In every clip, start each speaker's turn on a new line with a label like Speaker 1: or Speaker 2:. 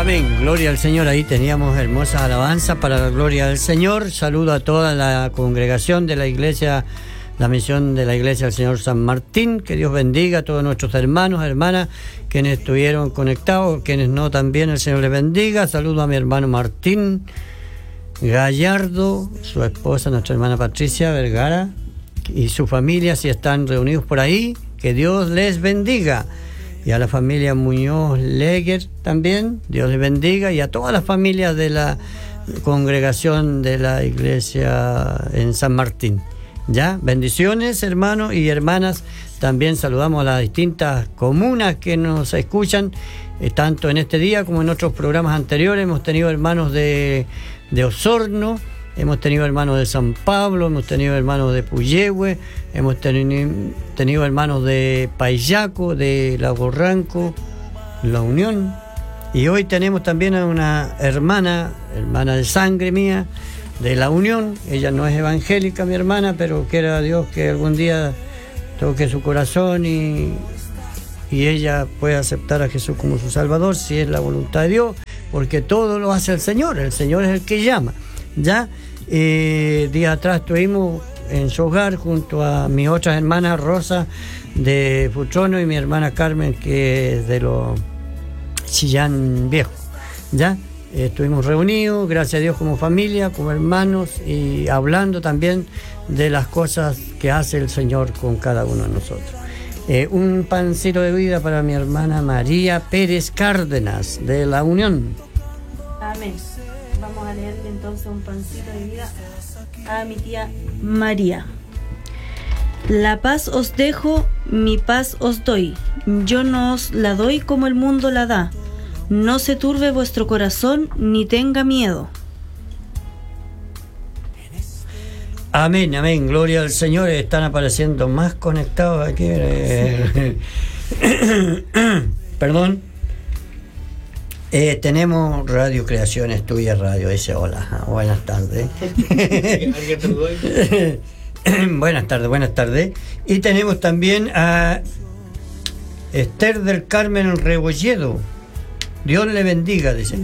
Speaker 1: Amén, gloria al Señor. Ahí teníamos hermosas alabanzas para la gloria del Señor. Saludo a toda la congregación de la iglesia, la misión de la iglesia del Señor San Martín. Que Dios bendiga a todos nuestros hermanos, hermanas, quienes estuvieron conectados, quienes no también, el Señor les bendiga. Saludo a mi hermano Martín Gallardo, su esposa, nuestra hermana Patricia Vergara, y su familia, si están reunidos por ahí, que Dios les bendiga. Y a la familia Muñoz Leger también, Dios les bendiga, y a todas las familias de la congregación de la iglesia en San Martín. ¿Ya? Bendiciones, hermanos y hermanas. También saludamos a las distintas comunas que nos escuchan, tanto en este día como en otros programas anteriores. Hemos tenido hermanos de Osorno, hemos tenido hermanos de San Pablo, hemos tenido hermanos de Puyehue, hemos tenido hermanos de Paillaco, de Lago Ranco, La Unión, y hoy tenemos también a una hermana de sangre mía, de La Unión. Ella no es evangélica, mi hermana, pero quiera Dios que algún día toque su corazón y ella pueda aceptar a Jesús como su Salvador, si es la voluntad de Dios, porque todo lo hace el Señor es el que llama. ¿Ya? Días atrás estuvimos en su hogar junto a mis otras hermanas, Rosa de Futrono y mi hermana Carmen, que es de los Chillán Viejo. ¿Ya? Estuvimos reunidos, gracias a Dios, como familia, como hermanos, y hablando también de las cosas que hace el Señor con cada uno de nosotros. Un pancito de vida para mi hermana María Pérez Cárdenas, de La Unión.
Speaker 2: Amén. Vamos a leerle entonces un pancito de vida a mi tía María. La paz os dejo, mi paz os doy. Yo no os la doy como el mundo la da. No se turbe vuestro corazón, ni tenga miedo.
Speaker 1: Amén, amén, gloria al Señor. Están apareciendo más conectados aquí. Perdón. Tenemos Radio Creaciones Tuya Radio. Dice hola, buenas tardes. Buenas tardes. Y tenemos también a Esther del Carmen Rebolledo. Dios le bendiga, dice.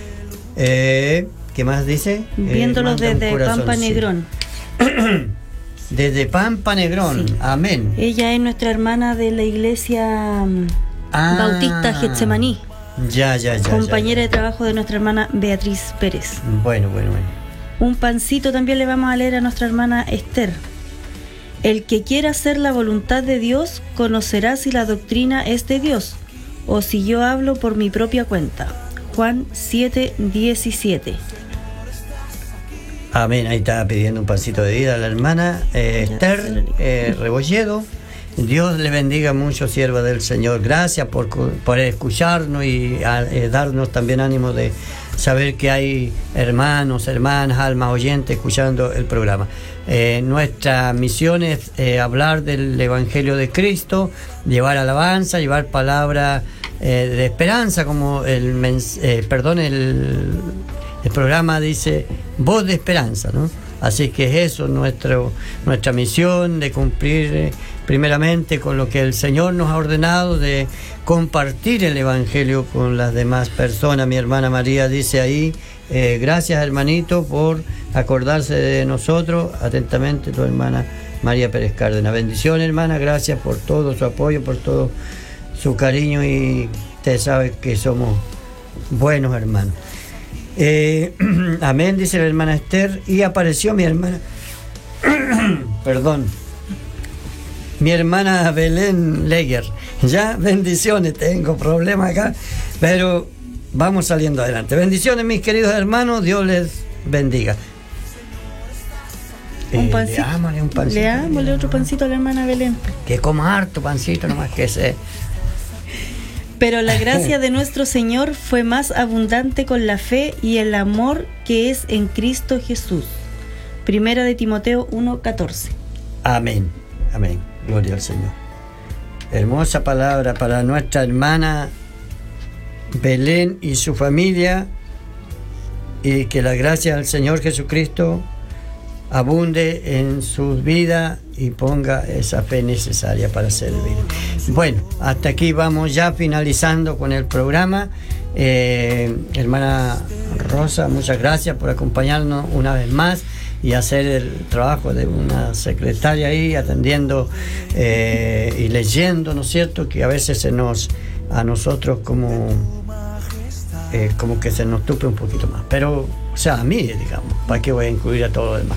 Speaker 1: ¿Qué más dice?
Speaker 2: Viéndolos desde Pampa Negrón.
Speaker 1: Desde Pampa Negrón, sí. Amén.
Speaker 2: Ella es nuestra hermana de la iglesia Bautista Getsemaní.
Speaker 1: Ya.
Speaker 2: Compañera de trabajo de nuestra hermana Beatriz Pérez.
Speaker 1: Bueno.
Speaker 2: Un pancito también le vamos a leer a nuestra hermana Esther. El que quiera hacer la voluntad de Dios conocerá si la doctrina es de Dios o si yo hablo por mi propia cuenta. Juan 7:17.
Speaker 1: Amén. Ahí estaba pidiendo un pancito de vida a la hermana Esther Rebolledo. Dios le bendiga mucho, sierva del Señor. Gracias por escucharnos y darnos también ánimo de saber que hay hermanos, hermanas, almas oyentes escuchando el programa. Nuestra misión es hablar del Evangelio de Cristo, llevar alabanza, llevar palabra de esperanza, como el programa dice, voz de esperanza, ¿no? Así que es eso nuestra misión, de cumplir primeramente con lo que el Señor nos ha ordenado, de compartir el Evangelio con las demás personas. Mi hermana María dice ahí, gracias hermanito por acordarse de nosotros. Atentamente tu hermana María Pérez Cárdenas. Bendiciones, hermana, gracias por todo su apoyo, por todo su cariño, y usted sabe que somos buenos hermanos. Amén, dice la hermana Esther. Y apareció mi hermana perdón, mi hermana Belén Leger. Ya, bendiciones, tengo problemas acá, pero vamos saliendo adelante. Bendiciones, mis queridos hermanos, Dios les bendiga.
Speaker 2: Un pancito. Leámosle otro pancito a la hermana Belén.
Speaker 1: Que coma harto pancito, nomás que sé.
Speaker 2: Pero la gracia de nuestro Señor fue más abundante con la fe y el amor que es en Cristo Jesús. Primera de Timoteo 1:14.
Speaker 1: Amén. Gloria al Señor. Hermosa palabra para nuestra hermana Belén y su familia, y que la gracia del Señor Jesucristo abunde en sus vidas y ponga esa fe necesaria para servir. Bueno, hasta aquí vamos ya finalizando con el programa. Hermana Rosa, muchas gracias por acompañarnos una vez más y hacer el trabajo de una secretaria ahí, atendiendo y leyendo, ¿no es cierto? Que a veces a nosotros como que se nos tupe un poquito más, pero o sea, a mí, digamos, ¿para qué voy a incluir a todo lo demás?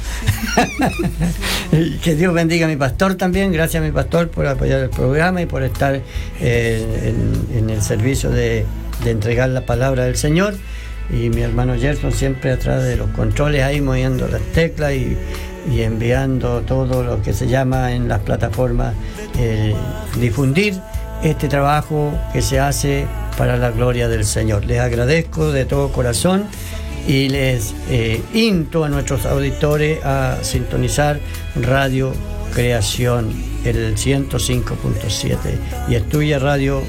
Speaker 1: Que Dios bendiga a mi pastor también. Gracias a mi pastor por apoyar el programa y por estar en el servicio de entregar la palabra del Señor. Y mi hermano Gerson siempre atrás de los controles ahí, moviendo las teclas y enviando todo lo que se llama en las plataformas, difundir este trabajo que se hace para la gloria del Señor. Les agradezco de todo corazón y les insto a nuestros auditores a sintonizar Radio Creación, el 105.7 y estuyaradio.cl.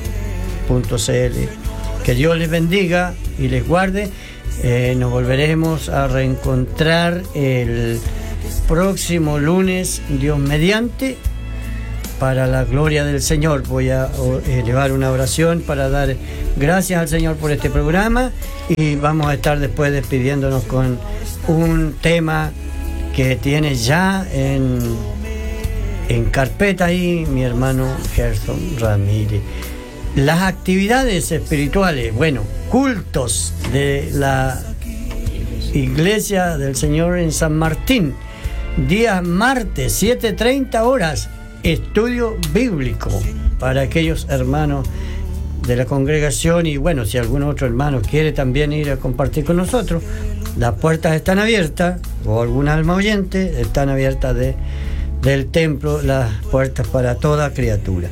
Speaker 1: Que Dios les bendiga y les guarde. Nos volveremos a reencontrar el próximo lunes, Dios mediante, para la gloria del Señor. Voy a elevar una oración para dar gracias al Señor por este programa y vamos a estar después despidiéndonos con un tema que tiene ya en carpeta ahí mi hermano Gerson Ramírez. Las actividades espirituales, cultos de la Iglesia del Señor en San Martín, día martes, 7:30 horas, estudio bíblico para aquellos hermanos de la congregación y si algún otro hermano quiere también ir a compartir con nosotros, las puertas están abiertas, o algún alma oyente, están abiertas del templo, las puertas para toda criatura.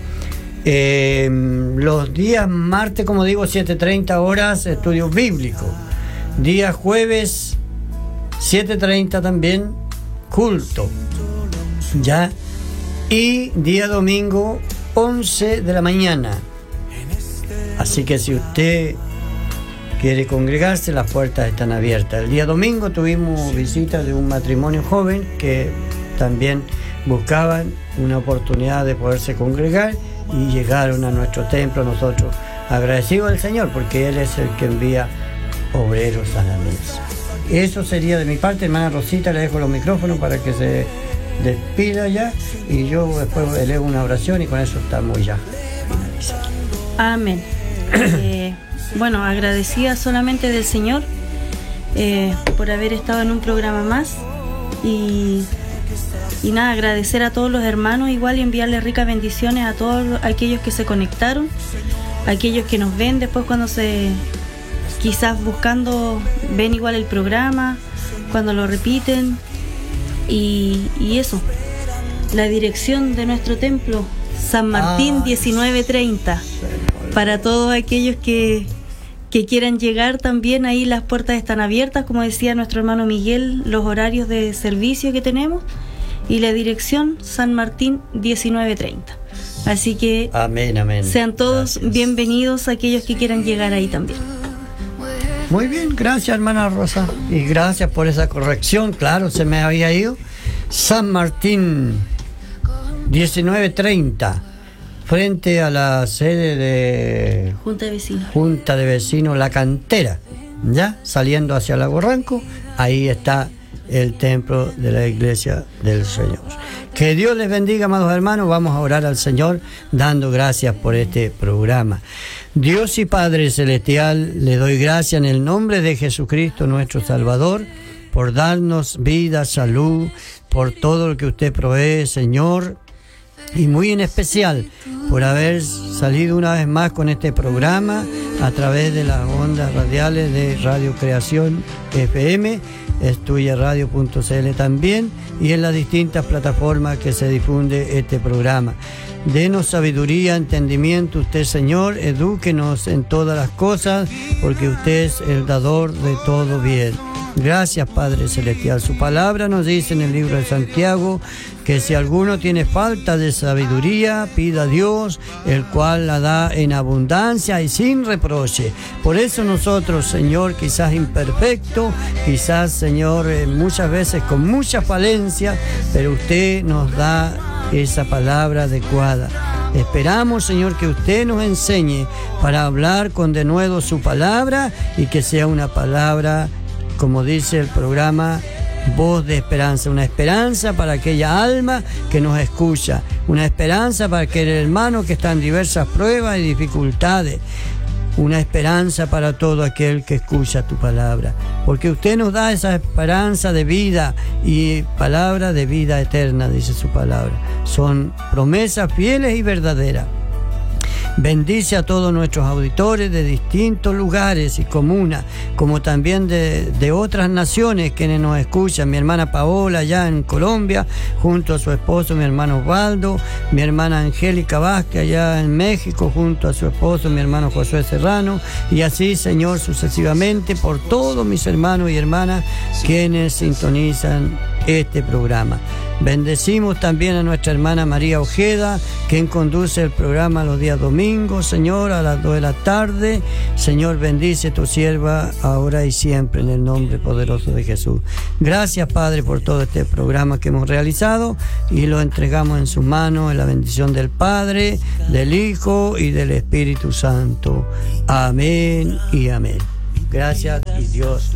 Speaker 1: Los días martes, como digo, 7:30 horas, estudio bíblico. Día jueves, 7:30 también, culto. ¿Ya? Y día domingo, 11 de la mañana. Así que si usted quiere congregarse, las puertas están abiertas. El día domingo tuvimos visita de un matrimonio joven que también buscaban una oportunidad de poderse congregar y llegaron a nuestro templo, nosotros agradecidos al Señor porque Él es el que envía obreros a la mesa. Eso sería de mi parte. Hermana Rosita, le dejo los micrófonos para que se despida ya y yo después elevo una oración y con eso estamos ya finalizados.
Speaker 2: Amén. Agradecida solamente del Señor por haber estado en un programa más y nada, agradecer a todos los hermanos igual y enviarles ricas bendiciones a todos aquellos que se conectaron, aquellos que nos ven después cuando quizás buscando, ven igual el programa, cuando lo repiten y eso. La dirección de nuestro templo, San Martín 1930, para todos aquellos que quieran llegar también, ahí las puertas están abiertas, como decía nuestro hermano Miguel, los horarios de servicio que tenemos. Y la dirección, San Martín 1930. Así que
Speaker 1: amén.
Speaker 2: Sean todos bienvenidos aquellos que quieran llegar ahí también.
Speaker 1: Muy bien, gracias hermana Rosa. Y gracias por esa corrección, claro, se me había ido. San Martín 1930, frente a la sede de Junta de Vecinos La Cantera, ya saliendo hacia Lago Ranco, ahí está el templo de la Iglesia del Señor. Que Dios les bendiga, amados hermanos. Vamos a orar al Señor dando gracias por este programa. Dios y Padre Celestial, le doy gracias en el nombre de Jesucristo nuestro Salvador por darnos vida, salud, por todo lo que usted provee, Señor, y muy en especial por haber salido una vez más con este programa a través de las ondas radiales de Radio Creación FM, estuyaradio.cl también, y en las distintas plataformas que se difunde este programa. Denos sabiduría, entendimiento, usted, Señor, edúquenos en todas las cosas, porque usted es el dador de todo bien. Gracias, Padre Celestial. Su palabra nos dice en el libro de Santiago que si alguno tiene falta de sabiduría, pida a Dios, el cual la da en abundancia y sin reproche. Por eso nosotros, Señor, quizás imperfecto, quizás, Señor, muchas veces con mucha falencia, pero usted nos da esa palabra adecuada. Esperamos, Señor, que usted nos enseñe para hablar con denuedo su palabra y que sea una palabra, como dice el programa, voz de esperanza, una esperanza para aquella alma que nos escucha, una esperanza para aquel hermano que está en diversas pruebas y dificultades, una esperanza para todo aquel que escucha tu palabra, porque usted nos da esa esperanza de vida y palabra de vida eterna, dice su palabra. Son promesas fieles y verdaderas. Bendice a todos nuestros auditores de distintos lugares y comunas, como también de otras naciones quienes nos escuchan. Mi hermana Paola allá en Colombia, junto a su esposo, mi hermano Osvaldo, mi hermana Angélica Vázquez allá en México, junto a su esposo, mi hermano Josué Serrano, y así, Señor, sucesivamente por todos mis hermanos y hermanas quienes sintonizan este programa. Bendecimos también a nuestra hermana María Ojeda, quien conduce el programa los días domingos, Señor, a las 2 de la tarde. Señor, bendice tu sierva ahora y siempre, en el nombre poderoso de Jesús. Gracias, Padre, por todo este programa que hemos realizado y lo entregamos en sus manos, en la bendición del Padre, del Hijo y del Espíritu Santo. Amén y amén. Gracias y Dios.